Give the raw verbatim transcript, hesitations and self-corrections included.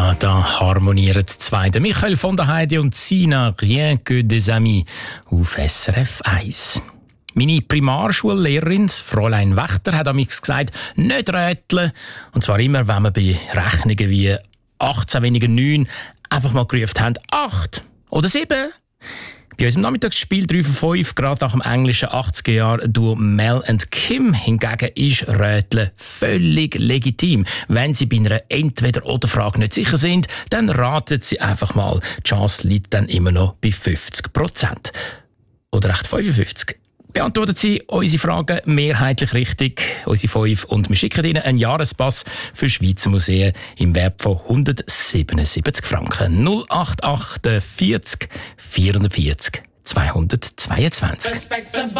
Ja, da harmonieren zwei. Der Michael von der Heide und Sina, rien que des amis, auf S R F eins. Meine Primarschullehrerin, Fräulein Wächter, hat amigs gesagt, nicht rätseln. Und zwar immer, wenn wir bei Rechnungen wie achtzehn weniger neun einfach mal gerufen haben, acht oder sieben. Bei unserem Nachmittagsspiel drei von fünf, gerade nach dem englischen achtziger-Jahr-Duo Mel und Kim hingegen, ist Rätseln völlig legitim. Wenn Sie bei einer Entweder-oder-Frage nicht sicher sind, dann raten Sie einfach mal. Die Chance liegt dann immer noch bei fünfzig Prozent. Oder echt fünfundfünfzig. Beantworten Sie unsere Fragen mehrheitlich richtig, unsere fünf, und wir schicken Ihnen einen Jahrespass für Schweizer Museen im Wert von hundertsiebenundsiebzig Franken. null acht acht vierzig vierundvierzig zweihundertzweiundzwanzig.